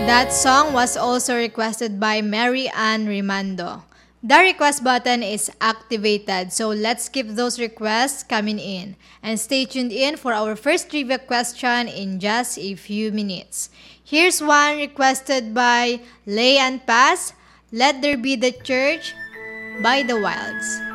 That song was also requested by Mary Ann Rimando. The request button is activated, so let's keep those requests coming in. And stay tuned in for our first trivia question in just a few minutes. Here's one requested by Lay and Pass, Let There Be the Church by the Wilds.